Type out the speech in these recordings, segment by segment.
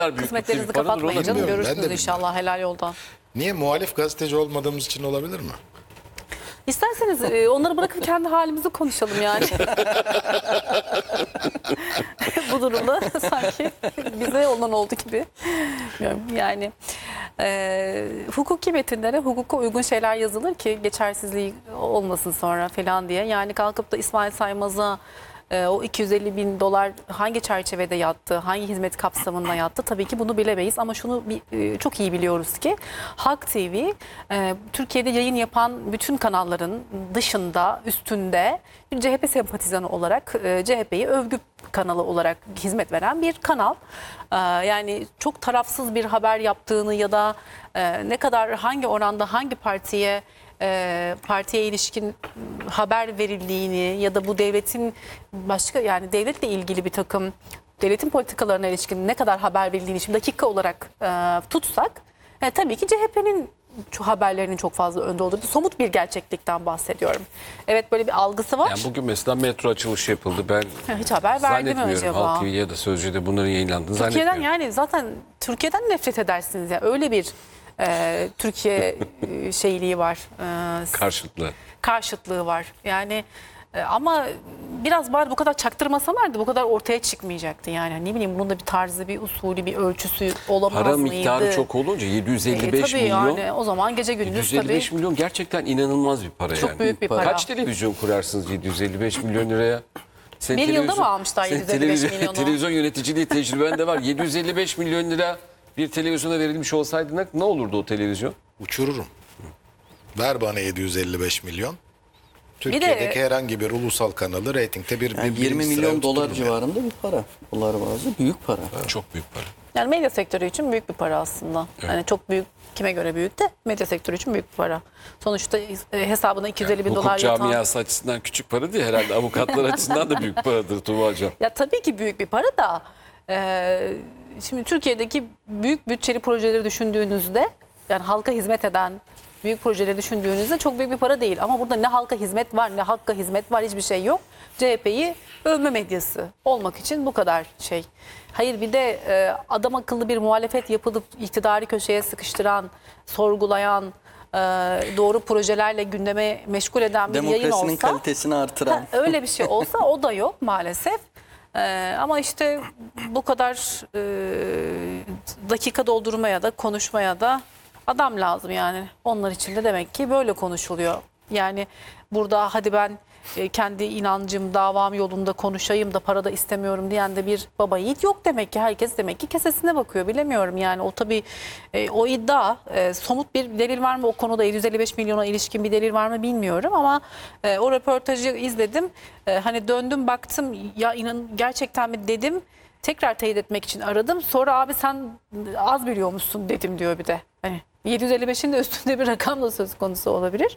Kısmetlerinizi paradır, kapatmayın canım. bilmiyorum, ben de Görürsünüz inşallah helal yoldan. Niye muhalif gazeteci olmadığımız için olabilir mi? İsterseniz onları bırakıp kendi halimizi konuşalım yani. Bu durumda sanki bize olan oldu gibi. Yani hukuki metinlere hukuka uygun şeyler yazılır ki geçersizliği olmasın sonra falan diye. Yani kalkıp da İsmail Saymaz'a o 250 bin dolar hangi çerçevede yattı, hangi hizmet kapsamında yattı tabii ki bunu bilemeyiz. Ama şunu çok iyi biliyoruz ki Halk TV Türkiye'de yayın yapan bütün kanalların dışında, üstünde bir CHP sempatizanı olarak CHP'yi övgü kanalı olarak hizmet veren bir kanal. Yani çok tarafsız bir haber yaptığını ya da ne kadar hangi oranda hangi partiye ilişkin haber verildiğini ya da bu devletin başka yani devletle ilgili bir takım devletin politikalarına ilişkin ne kadar haber verildiğini şimdi dakika olarak tutsak tabii ki CHP'nin haberlerinin çok fazla önde olduğu somut bir gerçeklikten bahsediyorum. Evet böyle bir algısı var. Yani bugün mesela metro açılışı yapıldı. Ben hiç haber verdi mi acaba? Halk TV ya da Sözcü'de bunların yayınlandığını Türkiye'den zannetmiyorum. yani zaten Türkiye'den nefret edersiniz ya. Öyle bir Türkiye şeyliği var. Karşıtlığı var. Yani ama biraz bari bu kadar çaktırmasalardı bu kadar ortaya çıkmayacaktı yani. Ne bileyim bunun da bir tarzı, bir usulü, bir ölçüsü olamaz Para mıydı? miktarı çok olunca 755 tabii milyon. Yani, o zaman gece gündüz 755 tabii. milyon gerçekten inanılmaz bir para Çok yani. büyük bir para. Kaç televizyon kurarsınız 755 milyon liraya? Sen Bir yılda mı almışlar sen 755 milyonu? Televizyon yöneticiliği tecrüben de var. 755 milyon lira bir televizyona verilmiş olsaydı ne olurdu o televizyon? Uçururum. Ver bana 755 milyon. Türkiye'deki herhangi bir ulusal kanalı reytingte bir 20 milyon dolar civarında bir para. Dolar bazı büyük para. Çok büyük para. Yani medya sektörü için büyük bir para aslında. Evet. Yani çok büyük, kime göre büyük de medya sektörü için büyük bir para. Sonuçta hesabına 250 bin dolar Hukuk yatan... camiası açısından küçük para değil herhalde. Avukatlar açısından da büyük paradır Tuğba Hocam. Ya tabii ki büyük bir para da şimdi Türkiye'deki büyük bütçeli projeleri düşündüğünüzde yani halka hizmet eden büyük projeleri düşündüğünüzde çok büyük bir para değil. Ama burada ne halka hizmet var ne hakka hizmet var hiçbir şey yok. CHP'yi övme medyası olmak için bu kadar şey. Hayır bir de adam akıllı bir muhalefet yapılıp iktidarı köşeye sıkıştıran, sorgulayan, doğru projelerle gündeme meşgul eden bir yayın olsa. Demokrasinin kalitesini artıran. Öyle bir şey olsa o da yok maalesef. Ama işte bu kadar dakika doldurmaya da konuşmaya da adam lazım yani. Onlar için de demek ki böyle konuşuluyor. Yani burada hadi ben kendi inancım, davam yolunda konuşayım da para da istemiyorum diyen de bir baba yiğit yok demek ki. Herkes demek ki kesesine bakıyor. Bilemiyorum yani o tabii o iddia somut bir delil var mı o konuda 755 milyona ilişkin bir delil var mı bilmiyorum ama o röportajı izledim. Hani döndüm baktım ya inan gerçekten mi dedim. Tekrar teyit etmek için aradım. Sonra abi sen az biliyormuşsun dedim diyor bir de. Hani 755'in de üstünde bir rakam da söz konusu olabilir.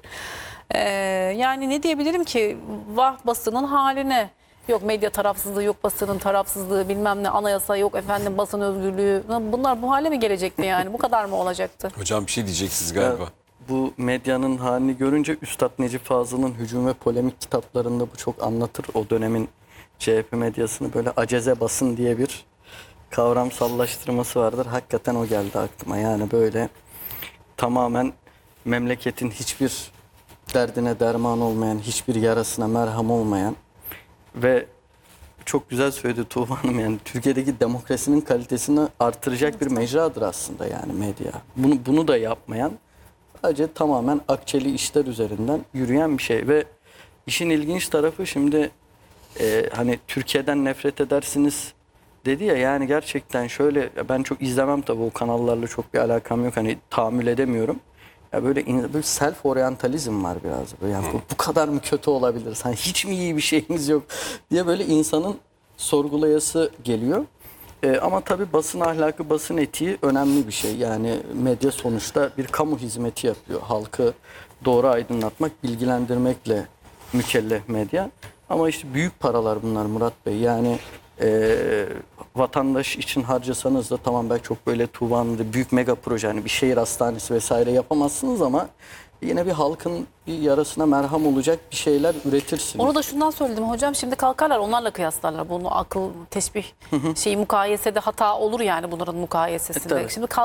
Yani ne diyebilirim ki vah basının haline. Yok medya tarafsızlığı, yok basının tarafsızlığı, bilmem ne anayasa, yok efendim basın özgürlüğü. Bunlar bu hale mi gelecekti yani? Bu kadar mı olacaktı? Hocam bir şey diyeceksiniz galiba. Bu medyanın halini görünce Üstad Necip Fazıl'ın Hücum ve Polemik kitaplarında bu çok anlatır. O dönemin CHP medyasını böyle aceze basın diye bir kavramsallaştırması vardır. Hakikaten o geldi aklıma. Yani böyle tamamen memleketin hiçbir derdine derman olmayan, hiçbir yarasına merham olmayan ve çok güzel söyledi Tuğba Hanım yani Türkiye'deki demokrasinin kalitesini artıracak bir mecradır aslında yani medya. Bunu da yapmayan sadece tamamen akçeli işler üzerinden yürüyen bir şey ve işin ilginç tarafı şimdi hani Türkiye'den nefret edersiniz dedi ya yani gerçekten şöyle ben çok izlemem tabii o kanallarla çok bir alakam yok hani tahammül edemiyorum. Ya böyle self oryantalizm var biraz böyle yani bu kadar mı kötü olabilir? Hani hiç mi iyi bir şeyimiz yok diye böyle insanın sorgulayası geliyor. Ama tabii basın ahlakı, basın etiği önemli bir şey. Yani medya sonuçta bir kamu hizmeti yapıyor. Halkı doğru aydınlatmak, bilgilendirmekle mükellef medya. Ama işte büyük paralar bunlar Murat Bey. Yani vatandaş için harcasanız da tamam belki çok böyle Tuğba'nın büyük mega proje hani bir şehir hastanesi vesaire yapamazsınız ama yine bir halkın bir yarasına merham olacak bir şeyler üretirsiniz. Onu da şundan söyledim hocam. Şimdi kalkarlar onlarla kıyaslarlar bunu, akıl, teşbih, mukayesede hata olur yani bunların mukayesesinde. tabii. Şimdi